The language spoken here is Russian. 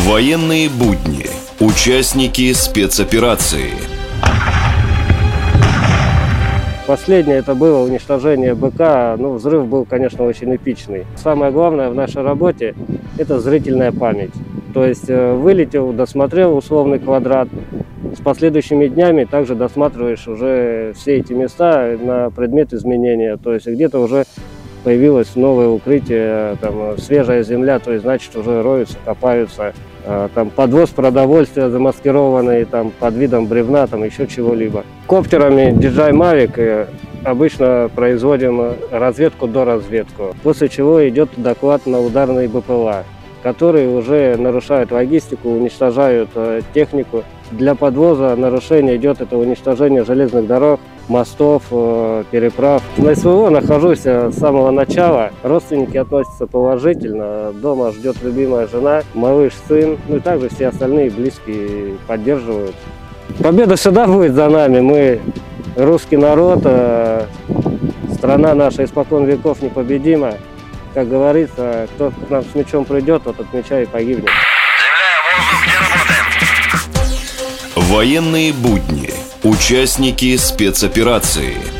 Военные будни. Участники спецоперации. Последнее это было уничтожение БК. Взрыв был, конечно, очень эпичный. Самое главное в нашей работе – это зрительная память. То есть вылетел, досмотрел условный квадрат. С последующими днями также досматриваешь уже все эти места на предмет изменения. То есть где-то уже появилось новое укрытие, там свежая земля, то есть значит уже роются, копаются. Там подвоз продовольствия замаскированный там под видом бревна, там еще чего-либо. Коптерами DJI Mavic обычно производим разведку до разведку, после чего идет доклад на ударные БПЛА, которые уже нарушают логистику, уничтожают технику. Для подвоза нарушение идет это уничтожение железных дорог, мостов, переправ. На СВО нахожусь с самого начала. Родственники относятся положительно. Дома ждет любимая жена, малыш, сын. И также все остальные близкие поддерживают. Победа всегда будет за нами. Мы русский народ. Страна наша испокон веков непобедима. Как говорится, кто к нам с мечом придет, тот от меча и погибнет. Военные будни. Участники спецоперации.